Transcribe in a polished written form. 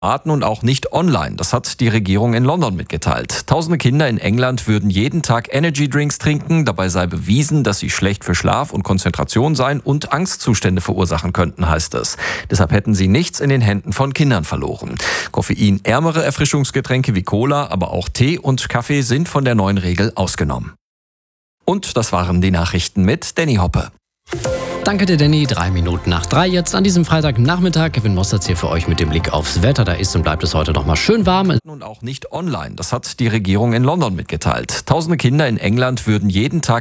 Und auch nicht online. Das hat die Regierung in London mitgeteilt. Tausende Kinder in England würden jeden Tag Energy-Drinks trinken. Dabei sei bewiesen, dass sie schlecht für Schlaf und Konzentration seien und Angstzustände verursachen könnten, heißt es. Deshalb hätten sie nichts in den Händen von Kindern verloren. Koffeinärmere Erfrischungsgetränke wie Cola, aber auch Tee und Kaffee sind von der neuen Regel ausgenommen. Und das waren die Nachrichten mit Danny Hoppe. Danke dir, Danny. 3:03 jetzt an diesem Freitagnachmittag. Kevin Mossertz hier für euch mit dem Blick aufs Wetter. Da ist und bleibt es heute noch mal schön warm. Und auch nicht online. Das hat die Regierung in London mitgeteilt. Tausende Kinder in England würden jeden Tag